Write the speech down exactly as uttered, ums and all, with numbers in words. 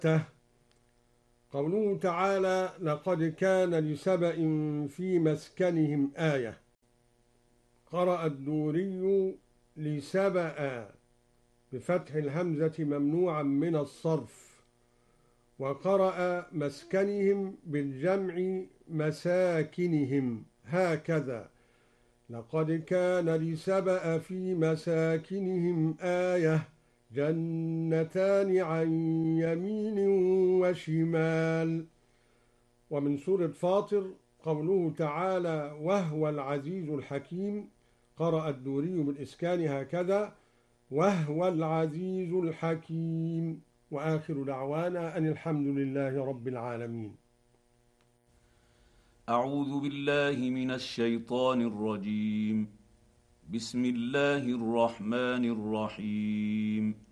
قوله تعالى: لقد كان لسبإ في مسكنهم آية. قرأ الدوري لسبأ بفتح الهمزة ممنوعا من الصرف، وقرأ مسكنهم بالجمع مساكنهم هكذا: لقد كان لسبأ في مساكنهم آية جنتان عن يمين وشمال. ومن سورة فاطر قوله تعالى: وهو العزيز الحكيم. قرأ الدوري بالإسكان هكذا: وهو العزيز الحكيم. وآخر دعوانا أن الحمد لله رب العالمين. أعوذ بالله من الشيطان الرجيم. بسم الله الرحمن الرحيم.